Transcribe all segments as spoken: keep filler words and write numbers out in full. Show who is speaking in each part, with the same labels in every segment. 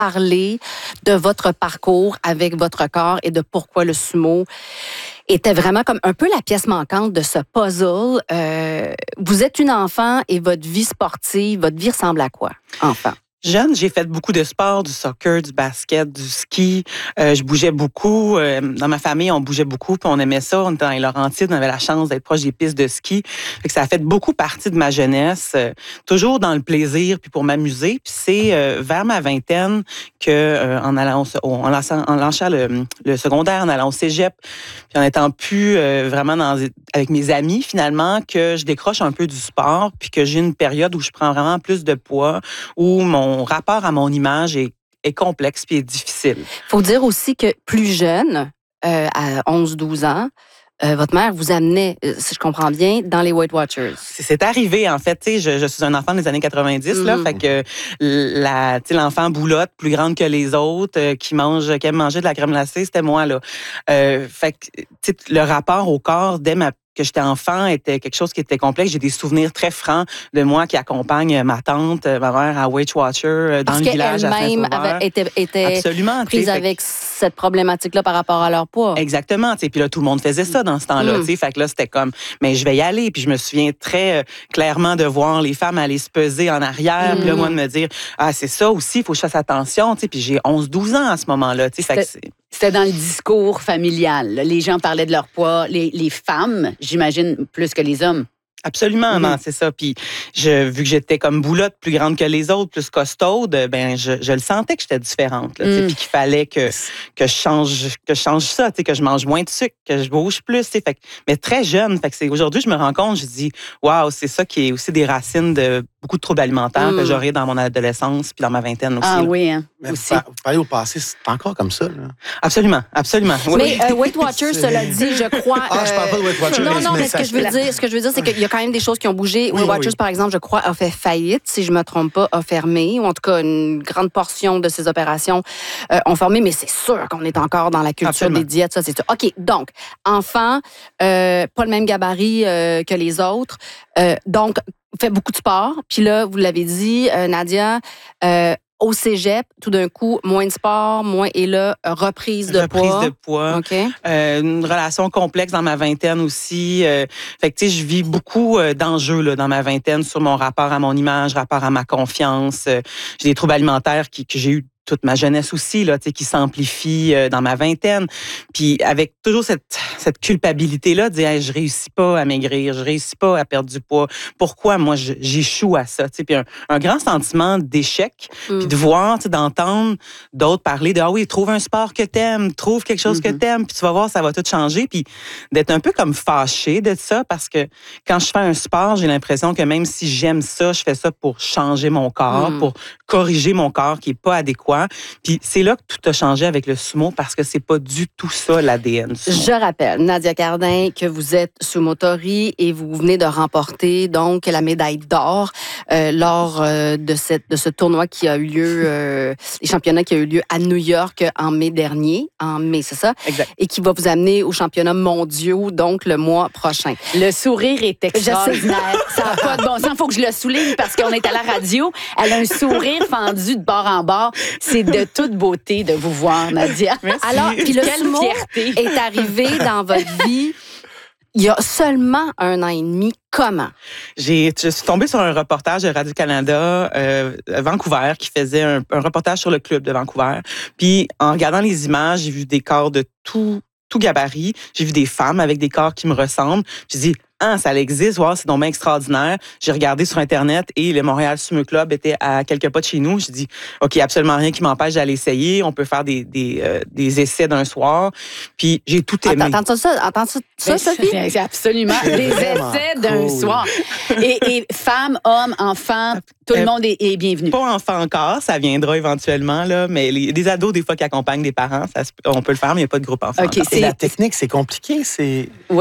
Speaker 1: parler de votre parcours avec votre corps et de pourquoi le sumo était vraiment comme un peu la pièce manquante de ce puzzle. Euh, vous êtes une enfant et votre vie sportive, votre vie ressemble à quoi, enfant?
Speaker 2: Jeune, j'ai fait beaucoup de sports, du soccer, du basket, du ski. Euh, je bougeais beaucoup. Euh, dans ma famille, on bougeait beaucoup, puis on aimait ça. On était dans les Laurentides, on avait la chance d'être proche des pistes de ski. Fait que ça a fait beaucoup partie de ma jeunesse, euh, toujours dans le plaisir, puis pour m'amuser. Puis c'est euh, vers ma vingtaine que, euh, en allant, au, en lançant, en lançant le, le secondaire, en allant au cégep, puis en étant plus euh, vraiment dans, avec mes amis, finalement, que je décroche un peu du sport, puis que j'ai une période où je prends vraiment plus de poids, où mon Mon rapport à mon image est, est complexe puis est difficile.
Speaker 1: Il faut dire aussi que plus jeune, euh, à onze douze ans, euh, votre mère vous amenait, si je comprends bien, dans les Weight Watchers.
Speaker 2: C'est, c'est arrivé, en fait. Tu sais, je, je suis un enfant des années quatre-vingt-dix, mm. là, fait que la, tu sais, l'enfant boulotte, plus grande que les autres, euh, qui mange, qui aime manger de la crème glacée, c'était moi, là. Euh, fait que, tu sais, le rapport au corps, dès ma que j'étais enfant était quelque chose qui était complexe. J'ai des souvenirs très francs de moi qui accompagne ma tante, ma mère à Weight Watcher dans
Speaker 1: Parce
Speaker 2: le village à Saint-Sauveur.
Speaker 1: Parce qu'elle-même était, était
Speaker 2: Absolument,
Speaker 1: prise avec cette problématique-là par rapport à leur poids.
Speaker 2: Exactement. Puis là, tout le monde faisait ça dans ce temps-là. Mm. Fait que là, c'était comme, mais je vais y aller. Puis je me souviens très euh, clairement de voir les femmes aller se peser en arrière. Mm. Puis là, moi, de me dire, ah, c'est ça aussi, il faut que je fasse attention. Puis j'ai onze douze ans à ce moment-là. Fait que c'est...
Speaker 3: C'était dans le discours familial. Les gens parlaient de leur poids. Les, les femmes, j'imagine, plus que les hommes.
Speaker 2: Absolument, mm-hmm. non, c'est ça. Puis, je, vu que j'étais comme boulotte, plus grande que les autres, plus costaude, ben je, je le sentais que j'étais différente. Là, mm. Puis qu'il fallait que, que je change, que je change ça, que je mange moins de sucre, que je bouge plus. Fait que, mais très jeune. Fait que c'est aujourd'hui, je me rends compte, je dis, waouh, c'est ça qui est aussi des racines de beaucoup de troubles alimentaires mm. que j'aurais dans mon adolescence puis dans ma vingtaine aussi.
Speaker 3: Ah
Speaker 2: là.
Speaker 3: oui, hein.
Speaker 4: Mais aussi. Vous parlez au passé, c'est encore comme ça, là.
Speaker 2: Absolument, absolument.
Speaker 1: Oui. Mais euh, Weight Watchers, cela dit, je crois.
Speaker 4: Ah, je parle pas de Weight Watchers.
Speaker 1: Non, non, mais, mais ce
Speaker 4: ça
Speaker 1: que je veux dire, ce que je veux dire, c'est qu'il y a quand même des choses qui ont bougé.
Speaker 4: Oui,
Speaker 1: Weight Watchers,
Speaker 4: oui.
Speaker 1: par exemple, je crois, a fait faillite, si je me trompe pas, a fermé, ou en tout cas, une grande portion de ces opérations euh, ont fermé, mais c'est sûr qu'on est encore dans la culture Absolument. Des diètes, ça, c'est sûr. OK, donc, enfant, euh, pas le même gabarit euh, que les autres, euh, donc, fait beaucoup de sport, puis là, vous l'avez dit, euh, Nadia, euh, au cégep, tout d'un coup, moins de sport, moins, et là, reprise de
Speaker 2: reprise
Speaker 1: poids.
Speaker 2: Reprise de poids.
Speaker 1: Okay.
Speaker 2: Euh, une relation complexe dans ma vingtaine aussi. Euh, fait que, tu sais, je vis beaucoup euh, d'enjeux là, dans ma vingtaine sur mon rapport à mon image, rapport à ma confiance. Euh, j'ai des troubles alimentaires qui, que j'ai eu toute ma jeunesse aussi, là, tu sais, qui s'amplifie euh, dans ma vingtaine. Puis avec toujours cette, cette culpabilité-là de dire hey, « je réussis pas à maigrir, je réussis pas à perdre du poids. Pourquoi moi, je, j'échoue à ça? » Tu sais, puis un, un grand sentiment d'échec, mm. puis de voir, tu sais, d'entendre d'autres parler de « ah oui, trouve un sport que t'aimes, trouve quelque chose mm-hmm. que t'aimes, puis tu vas voir, ça va tout changer. » Puis d'être un peu comme fâchée de ça, parce que quand je fais un sport, j'ai l'impression que même si j'aime ça, je fais ça pour changer mon corps, mm. pour corriger mon corps qui est pas adéquat. Puis c'est là que tout a changé avec le sumo parce que c'est pas du tout ça l'A D N. Sumo.
Speaker 1: Je rappelle, Nadia Cardin, que vous êtes sumotori et vous venez de remporter donc la médaille d'or euh, lors euh, de cette de ce tournoi qui a eu lieu, euh, les championnats qui a eu lieu à New York en mai dernier, en mai, c'est ça,
Speaker 2: exact.
Speaker 1: Et qui va vous amener aux championnats mondiaux donc le mois prochain.
Speaker 3: Le sourire est extraordinaire. Ça n'a pas de bon sens. Il faut que je le souligne parce qu'on est à la radio. Elle a un sourire fendu de bord en bord. C'est de toute beauté de vous voir, Nadia.
Speaker 2: Merci.
Speaker 1: Alors, puis le
Speaker 3: Quelle
Speaker 1: sumo
Speaker 3: fierté.
Speaker 1: est arrivé dans votre vie il y a seulement un an et demi. Comment?
Speaker 2: J'ai, je suis tombée sur un reportage de Radio-Canada euh, à Vancouver qui faisait un, un reportage sur le club de Vancouver. Puis, en regardant les images, j'ai vu des corps de tout, tout gabarit. J'ai vu des femmes avec des corps qui me ressemblent. J'ai dit, ah, ça existe, wow, c'est donc bien extraordinaire. J'ai regardé sur Internet et le Montréal Sumo Club était à quelques pas de chez nous. J'ai dit, OK, absolument rien qui m'empêche d'aller essayer. On peut faire des, des, euh, des essais d'un soir. Puis j'ai tout aimé.
Speaker 1: Entends ça, entends ça, ça Sophie?
Speaker 3: C'est absolument. Des essais d'un
Speaker 4: cool.
Speaker 3: soir. Et, et femmes, hommes, enfants, tout le monde est, est bienvenu.
Speaker 2: Pas enfant encore, ça viendra éventuellement, là, mais les, des ados, des fois, qui accompagnent des parents, ça, on peut le faire, mais il n'y a pas de groupe enfant.
Speaker 3: Okay,
Speaker 4: Et la technique, c'est compliqué. C'est...
Speaker 3: Oui.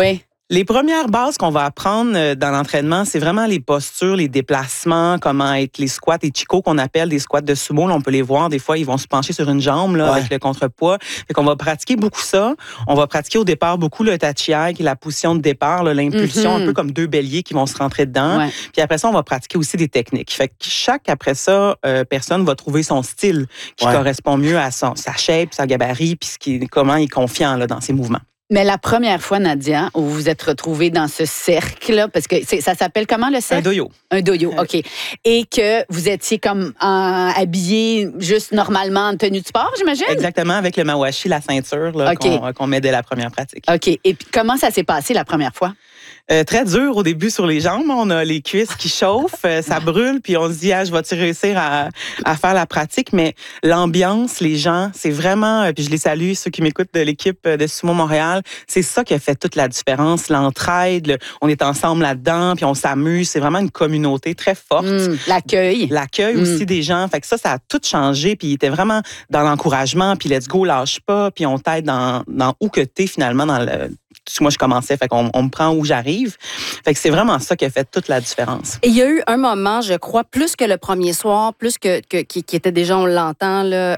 Speaker 2: Les premières bases qu'on va apprendre dans l'entraînement, c'est vraiment les postures, les déplacements, comment être les squats et chico qu'on appelle des squats de sumo. Là, on peut les voir, des fois, ils vont se pencher sur une jambe là, ouais. avec le contrepoids. Fait qu'on va pratiquer beaucoup ça. On va pratiquer au départ beaucoup le tachiai, qui est la position de départ, là, l'impulsion, mm-hmm. un peu comme deux béliers qui vont se rentrer dedans. Ouais. Puis après ça, on va pratiquer aussi des techniques. Fait que chaque, après ça, euh, personne va trouver son style qui ouais. correspond mieux à son, sa shape, sa gabarit, puis ce qui, comment il est confiant là, dans ses mouvements.
Speaker 3: Mais la première fois, Nadia, où vous vous êtes retrouvée dans ce cercle-là, parce que c'est, ça s'appelle comment le cercle?
Speaker 2: Un doyo.
Speaker 3: Un doyo, OK. Et que vous étiez comme en, habillée juste normalement en tenue de sport, j'imagine?
Speaker 2: Exactement, avec le mawashi, la ceinture là, okay. qu'on, qu'on met dès la première pratique.
Speaker 3: OK. Et puis comment ça s'est passé la première fois?
Speaker 2: Euh, très dur au début sur les jambes. On a les cuisses qui chauffent, euh, ça brûle, puis on se dit, ah, je vais-tu réussir à, à faire la pratique? Mais l'ambiance, les gens, c'est vraiment, euh, puis je les salue, ceux qui m'écoutent de l'équipe de Sumo Montréal, c'est ça qui a fait toute la différence. L'entraide, le, on est ensemble là-dedans, puis on s'amuse. C'est vraiment une communauté très forte.
Speaker 3: Mmh, l'accueil.
Speaker 2: L'accueil mmh. aussi des gens. Fait que ça, ça a tout changé, puis il était vraiment dans l'encouragement, puis let's go, lâche pas, puis on t'aide dans, dans où que t'es finalement dans le... Moi, je commençais, fait qu'on on me prend où j'arrive. Fait que c'est vraiment ça qui a fait toute la différence.
Speaker 1: Et il y a eu un moment, je crois, plus que le premier soir, plus que, que qui, qui était déjà, on l'entend, là,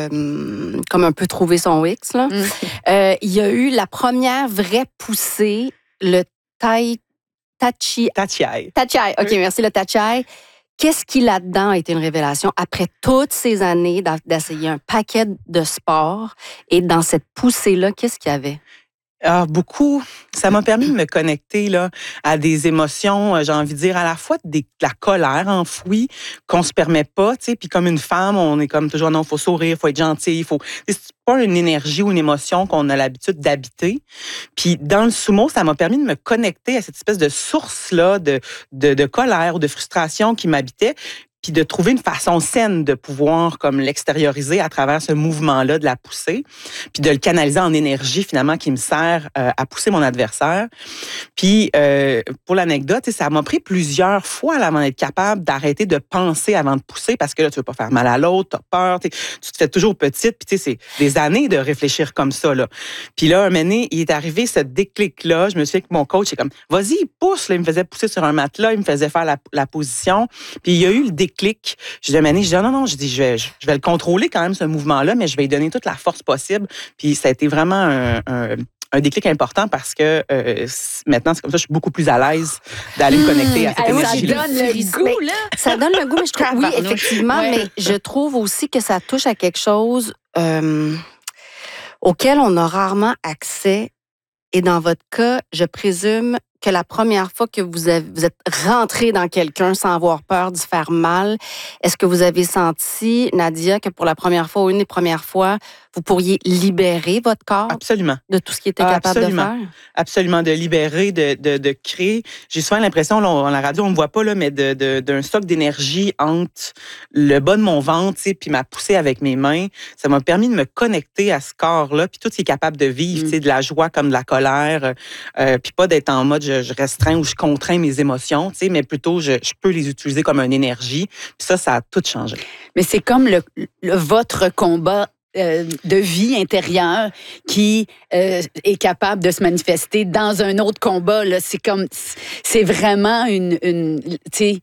Speaker 1: euh, comme un peu trouver son X, là. Mm. Euh, il y a eu la première vraie poussée, le tai, tachi...
Speaker 2: Tachiai.
Speaker 1: Tachiai, OK, merci, le tachiai. Qu'est-ce qui, là-dedans, a été une révélation après toutes ces années d'essayer un paquet de sports? Et dans cette poussée-là, qu'est-ce qu'il y avait?
Speaker 2: Ah, beaucoup. Ça m'a permis de me connecter là, à des émotions, j'ai envie de dire, à la fois des, de la colère enfouie qu'on se permet pas. Tu sais, puis comme une femme, on est comme toujours, non, il faut sourire, il faut être gentil, il faut... C'est pas une énergie ou une émotion qu'on a l'habitude d'habiter. Puis dans le sumo, ça m'a permis de me connecter à cette espèce de source-là de, de, de colère ou de frustration qui m'habitait, puis de trouver une façon saine de pouvoir comme l'extérioriser à travers ce mouvement-là de la poussée, puis de le canaliser en énergie finalement qui me sert euh, à pousser mon adversaire. Puis euh, pour l'anecdote, ça m'a pris plusieurs fois là, avant d'être capable d'arrêter de penser avant de pousser parce que là, tu veux pas faire mal à l'autre, tu as peur, tu te fais toujours petite, puis c'est des années de réfléchir comme ça. Là. Puis là, un moment donné, il est arrivé ce déclic-là, je me souviens que mon coach est comme, vas-y, pousse, là, il me faisait pousser sur un matelas, il me faisait faire la, la position, puis il y a eu le déclic. Je dis à Mané, je dis non, non, je dis, je vais, je vais le contrôler quand même, ce mouvement-là, mais je vais lui donner toute la force possible. Puis ça a été vraiment un, un, un déclic important parce que euh, maintenant, c'est comme ça, je suis beaucoup plus à l'aise d'aller me connecter à cette
Speaker 3: mmh,
Speaker 2: énergie-là.
Speaker 3: Ça donne le goût, là.
Speaker 1: Ça donne le goût, mais je trouve, oui, effectivement, ouais. mais je trouve aussi que ça touche à quelque chose euh, auquel on a rarement accès. Et dans votre cas, je présume que la première fois que vous, avez, vous êtes rentré dans quelqu'un sans avoir peur d'y faire mal, est-ce que vous avez senti, Nadia, que pour la première fois ou une des premières fois, vous pourriez libérer votre corps?
Speaker 2: Absolument.
Speaker 1: De tout ce qu'il était capable
Speaker 2: Absolument.
Speaker 1: de faire?
Speaker 2: Absolument, de libérer, de, de, de créer. J'ai souvent l'impression, là, on, à la radio, on ne me voit pas, là, mais de, de, d'un stock d'énergie entre le bas de mon ventre puis ma poussée avec mes mains. Ça m'a permis de me connecter à ce corps-là, puis tout ce qui est capable de vivre, mm. de la joie comme de la colère, euh, puis pas d'être en mode je, je restreins ou je contrains mes émotions, mais plutôt je, je peux les utiliser comme une énergie. Puis ça, ça a tout changé.
Speaker 3: Mais c'est comme le, le votre combat Euh, de vie intérieure qui euh, est capable de se manifester dans un autre combat. Là. C'est comme, c'est vraiment une, une tu sais,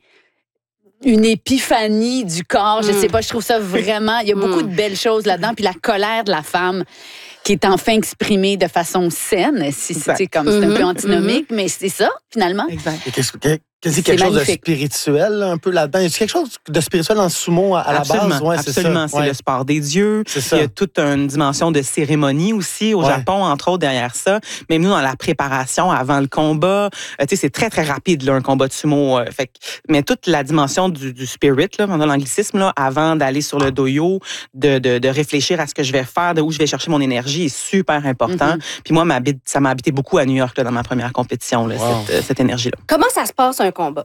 Speaker 3: une épiphanie du corps. Je sais pas, je trouve ça vraiment, il y a beaucoup de belles choses là-dedans. Puis la colère de la femme qui est enfin exprimée de façon saine, si c'est comme c'est un peu antinomique, mais c'est ça finalement.
Speaker 2: Exact.
Speaker 4: Et qu'est-ce que Quasi quelque chose magnifique. De spirituel, là, un peu là-dedans. Y a quelque chose de spirituel dans le sumo à, à la
Speaker 2: absolument,
Speaker 4: base? Ouais,
Speaker 2: absolument.
Speaker 4: C'est,
Speaker 2: c'est
Speaker 4: ouais.
Speaker 2: le sport des dieux.
Speaker 4: C'est ça.
Speaker 2: Il y a toute une dimension de cérémonie aussi au ouais. Japon, entre autres, derrière ça. Même nous, dans la préparation avant le combat, euh, tu sais, c'est très, très rapide, là, un combat de sumo. Euh, fait que, mais toute la dimension du, du spirit, là, pendant l'anglicisme, là, avant d'aller sur le doyo, de, de, de réfléchir à ce que je vais faire, de où je vais chercher mon énergie, est super important. Mm-hmm. Puis moi, ma, ça m'a habité beaucoup à New York, là, dans ma première compétition, là, wow. cette, cette énergie-là.
Speaker 1: Comment ça se passe, un combat?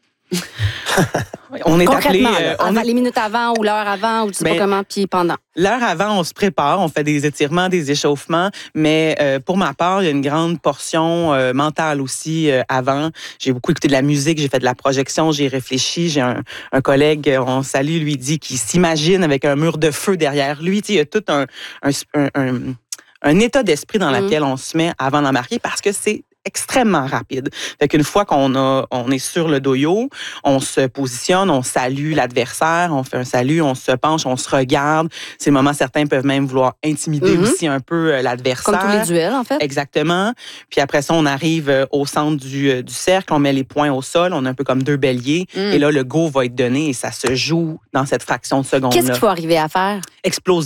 Speaker 2: On est appelé,
Speaker 1: euh, on est... les minutes avant ou l'heure avant ou je sais ben, pas comment, puis pendant.
Speaker 2: L'heure avant, on se prépare, on fait des étirements, des échauffements, mais euh, pour ma part, il y a une grande portion euh, mentale aussi euh, avant. J'ai beaucoup écouté de la musique, j'ai fait de la projection, j'ai réfléchi. J'ai un, un collègue, on salue, lui dit qu'il s'imagine avec un mur de feu derrière lui. Il y a tout un, un, un, un, un état d'esprit dans lequel mm. on se met avant d'embarquer parce que c'est extrêmement rapide. Fait qu'une fois qu'on a, on est sur le doyo, on se positionne, on salue l'adversaire, on fait un salut, on se penche, on se regarde. Ces moments, certains peuvent même vouloir intimider mm-hmm. aussi un peu l'adversaire.
Speaker 1: Comme tous les duels, en fait.
Speaker 2: Exactement. Puis après ça, on arrive au centre du, du cercle, on met les poings au sol, on est un peu comme deux béliers. Mm. Et là, le go va être donné et ça se joue dans cette fraction de seconde-là.
Speaker 1: Qu'est-ce qu'il faut arriver à faire?
Speaker 2: Exploser.